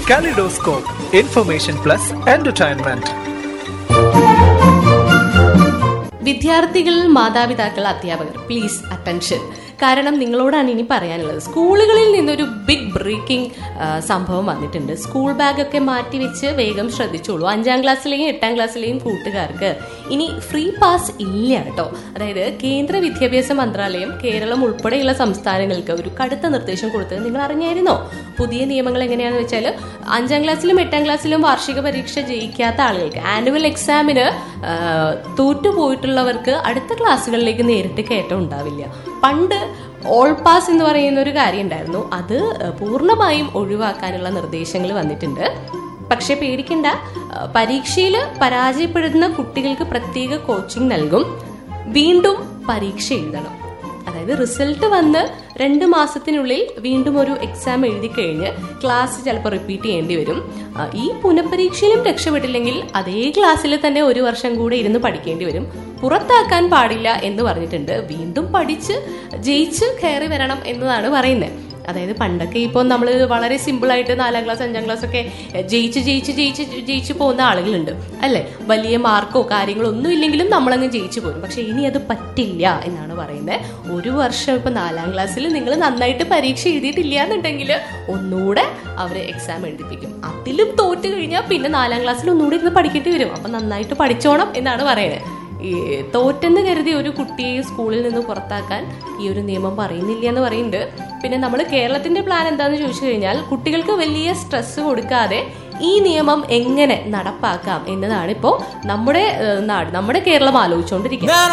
Kaleidoscope, Information Plus Entertainment. വിദ്യാർത്ഥികൾ, മാതാപിതാക്കൾ, അധ്യാപകർ, പ്ലീസ് അറ്റൻഷൻ. കാരണം നിങ്ങളോടാണ് ഇനി പറയാനുള്ളത്. സ്കൂളുകളിൽ നിന്നൊരു ബിഗ് ബ്രേക്കിംഗ് സംഭവം വന്നിട്ടുണ്ട്. സ്കൂൾ ബാഗൊക്കെ മാറ്റി വെച്ച് വേഗം ശ്രദ്ധിച്ചോളൂ. 5ാം ക്ലാസ്സിലെയും 8ാം ക്ലാസ്സിലെയും കൂട്ടുകാർക്ക് ഇനി ഫ്രീ പാസ് ഇല്ല കേട്ടോ. അതായത് കേന്ദ്ര വിദ്യാഭ്യാസ മന്ത്രാലയം കേരളം ഉൾപ്പെടെയുള്ള സംസ്ഥാനങ്ങൾക്ക് ഒരു കടുത്ത നിർദ്ദേശം കൊടുത്തത് നിങ്ങൾ അറിഞ്ഞായിരുന്നോ? പുതിയ നിയമങ്ങൾ എങ്ങനെയാണെന്ന് വെച്ചാൽ 5ാം ക്ലാസ്സിലും 8ാം ക്ലാസ്സിലും വാർഷിക പരീക്ഷ ജയിക്കാത്ത ആളുകൾക്ക്, ആനുവൽ എക്സാമിന് തോറ്റുപോയിട്ടുള്ളവർക്ക് അടുത്ത ക്ലാസ്സുകളിലേക്ക് നേരിട്ട് കയറ്റം ഉണ്ടാവില്ല. പണ്ട് ഓൾ പാസ് എന്ന് പറയുന്ന ഒരു കാര്യം ഉണ്ടായിരുന്നു. അത് പൂർണ്ണമായും ഒഴിവാക്കാനുള്ള നിർദ്ദേശങ്ങൾ വന്നിട്ടുണ്ട്. പക്ഷെ പേടിക്കണ്ട, പരീക്ഷയിൽ പരാജയപ്പെടുന്ന കുട്ടികൾക്ക് പ്രത്യേക കോച്ചിങ് നൽകും. വീണ്ടും പരീക്ഷ എഴുതണം. അതായത് റിസൾട്ട് വന്ന് 2 മാസത്തിനുള്ളിൽ വീണ്ടും ഒരു എക്സാം എഴുതി കഴിഞ്ഞ് ക്ലാസ് ചിലപ്പോൾ റിപ്പീറ്റ് ചെയ്യേണ്ടി വരും. ഈ പുനഃപരീക്ഷയിലും രക്ഷപ്പെട്ടില്ലെങ്കിൽ അതേ ക്ലാസ്സിൽ തന്നെ 1 വർഷം കൂടെ ഇരുന്ന് പഠിക്കേണ്ടി വരും. പുറത്താക്കാൻ പാടില്ല എന്ന് പറഞ്ഞിട്ടുണ്ട്. വീണ്ടും പഠിച്ച് ജയിച്ച് കയറി വരണം എന്നതാണ് പറയുന്നത്. അതായത് പണ്ടൊക്കെ ഇപ്പോൾ നമ്മൾ വളരെ സിമ്പിളായിട്ട് 4ാം ക്ലാസ് 5ാം ക്ലാസ് ഒക്കെ ജയിച്ച് പോകുന്ന ആളുകളുണ്ട് അല്ലേ. വലിയ മാർക്കോ കാര്യങ്ങളോ ഒന്നും ഇല്ലെങ്കിലും നമ്മളങ്ങ് ജയിച്ചു പോകും. പക്ഷെ ഇനി അത് പറ്റില്ല എന്നാണ് പറയുന്നത്. 1 വർഷം ഇപ്പൊ 4ാം ക്ലാസ്സിൽ നിങ്ങൾ നന്നായിട്ട് പരീക്ഷ എഴുതിയിട്ടില്ല എന്നുണ്ടെങ്കിൽ ഒന്നുകൂടെ അവര് എക്സാം എഴുതിപ്പിക്കും. അതിലും തോറ്റു കഴിഞ്ഞാൽ പിന്നെ 4ാം ക്ലാസ്സിൽ ഒന്നുകൂടെ ഇരുന്ന് പഠിക്കേണ്ടി വരും. അപ്പൊ നന്നായിട്ട് പഠിച്ചോണം എന്നാണ് പറയുന്നത്. ഈ തോറ്റെന്ന് കരുതി ഒരു കുട്ടിയെ സ്കൂളിൽ നിന്ന് പുറത്താക്കാൻ ഈ ഒരു നിയമം പറയുന്നില്ല എന്ന് പറയുന്നുണ്ട്. പിന്നെ നമ്മൾ കേരളത്തിന്റെ പ്ലാൻ എന്താണെന്ന് ചോദിച്ചു കഴിഞ്ഞാൽ കുട്ടികൾക്ക് വലിയ സ്ട്രെസ് കൊടുക്കാതെ ഈ നിയമം എങ്ങനെ നടപ്പാക്കാം എന്നതാണ് ഇപ്പോൾ നമ്മുടെ കേരളം ആലോചിച്ചുകൊണ്ടിരിക്കുന്നത്.